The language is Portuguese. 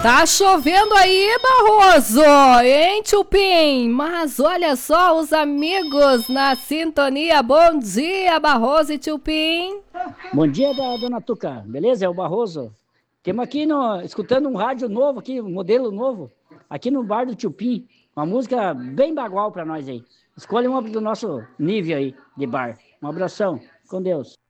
Tá chovendo aí, Barroso, hein, Tchupim? Mas olha só os amigos na sintonia. Bom dia, Barroso e Tchupim. Bom dia, dona Tuca. Beleza? É o Barroso. Temos aqui escutando um rádio novo aqui, um modelo novo, aqui no bar do Tchupim. Uma música bem bagual para nós aí. Escolha uma do nosso nível aí de bar. Um abração. Com Deus.